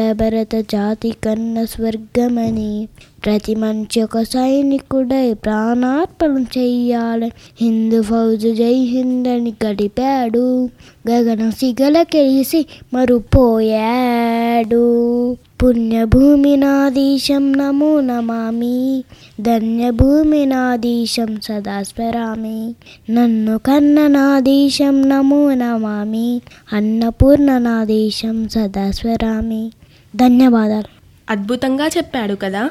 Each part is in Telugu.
భరత జాతి కన్న స్వర్గమని, ప్రతి మనిషి ఒక సైనికుడై ప్రాణార్పణ చెయ్యాలి. హిందూ ఫౌజు జై హింద్ అని గడిపాడు, గగన సిగలకెలిసి మరుపోయాడు. పుణ్యభూమి నా దేశం నమో నమామి, ధన్యభూమి నా దేశం సదా స్మరామి. నన్ను కన్న నా దేశం నమో నమామి, అన్నపూర్ణ నా దేశం సదా స్మరామి. ధన్యవాదాలు. అద్భుతంగా చెప్పాడు కదా.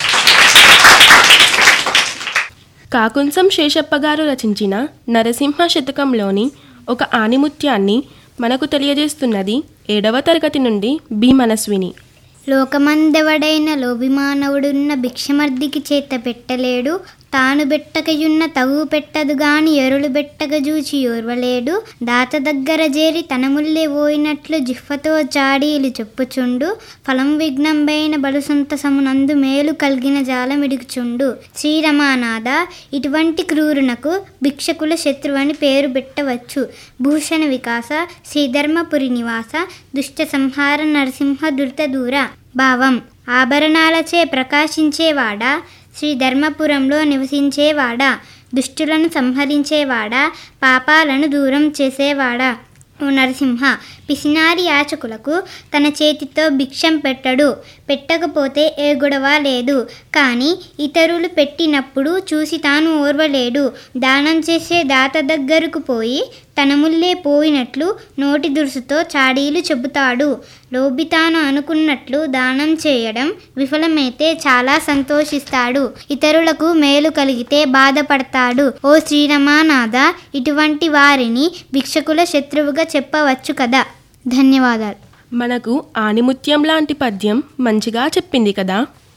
కాకుంసం శేషప్ప గారు రచించిన నరసింహ శతకంలోని ఒక ఆణిముత్యాన్ని మనకు తెలియజేస్తున్నది 7వ తరగతి నుండి బి మనస్విని. లోకమందెవడైన లోభిమానవుడున్న భిక్షమర్దికి చేత పెట్టలేడు, తాను బెట్టకయున్న తగు పెట్టదు గాని ఎరులు బెట్టక జూచి ఓర్వలేడు. దాత దగ్గర చేరి తనముల్లే పోయినట్లు జిహ్వతో చాడీలు చెప్పుచుండు, ఫలం విఘ్నంబైన బలు సంతసమునందు మేలు కలిగిన జాలమిడుచుండు. శ్రీరమానాథ, ఇటువంటి క్రూరునకు భిక్షకుల శత్రువని పేరు పెట్టవచ్చు. భూషణ వికాస, శ్రీధర్మపురి నివాస, దుష్ట సంహార నరసింహ దురిత దూర. భావం: ఆభరణాలచే ప్రకాశించేవాడా, శ్రీ ధర్మపురంలో నివసించేవాడా, దుష్టులను సంహరించేవాడా, పాపాలను దూరం చేసేవాడా. ఓ నరసింహ, పిసినారి యాచకులకు తన చేతితో భిక్షం పెట్టడు, పెట్టకపోతే ఏ గొడవ లేదు. కానీ ఇతరులు పెట్టినప్పుడు చూసి తాను ఓర్వలేడు. దానం చేసే దాత దగ్గరకు పోయి తనముల్లే పోయినట్లు నోటి దురుసుతో చాడీలు చెబుతాడు. లోబి తాను అనుకున్నట్లు దానం చేయడం విఫలమైతే చాలా సంతోషిస్తాడు. ఇతరులకు మేలు కలిగితే బాధపడతాడు. ఓ శ్రీరమానాథ, ఇటువంటి వారిని భిక్షకుల శత్రువుగా చెప్పవచ్చు కదా. ధన్యవాదాలు. మనకు ఆణిముత్యం లాంటి పద్యం మంచిగా చెప్పింది కదా.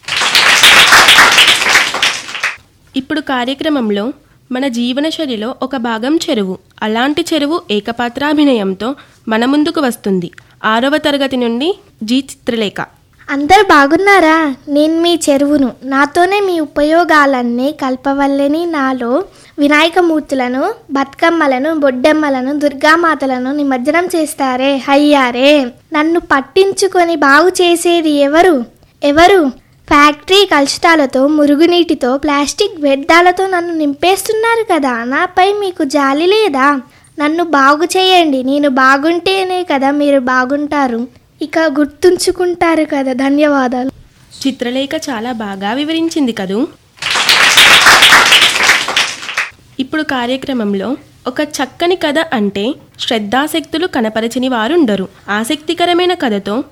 ఇప్పుడు కార్యక్రమంలో మన జీవనశైలిలో ఒక భాగం చెరువు. అలాంటి చెరువు ఏకపాత్రాభినయంతో మన ముందుకు వస్తుంది. 6వ తరగతి నుండి జి చిత్రలేఖ. అందరు బాగున్నారా? నేను మీ చెరువును. నాతోనే మీ ఉపయోగాలన్నీ కల్పవల్లని నాలో వినాయకమూర్తులను, బతుకమ్మలను, బొడ్డెమ్మలను, దుర్గామాతలను నిమజ్జనం చేస్తారే హయ్యారే. నన్ను పట్టించుకొని బాగు చేసేది ఎవరు? ఫ్యాక్టరీ కలుషితాలతో, మురుగునీటితో, ప్లాస్టిక్ వ్యర్థాలతో నన్ను నింపేస్తున్నారు కదా. నాపై మీకు జాలి లేదా? నన్ను బాగు చేయండి. నేను బాగుంటేనే కదా మీరు బాగుంటారు. ఇక గుర్తుంచుకుంటారు కదా. ధన్యవాదాలు. చిత్రలేఖ చాలా బాగా వివరించింది కదూ. ఇప్పుడు కార్యక్రమంలో ఒక చక్కని కథ అంటే శ్రద్ధాశక్తులు కనపరచని వారుండరు. ఆసక్తికరమైన కథతో